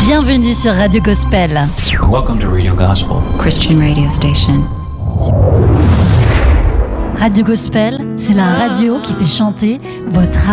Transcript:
Bienvenue sur Radio Gospel. Welcome to Radio Gospel, Christian radio station. Radio Gospel, c'est la radio qui fait chanter votre âme.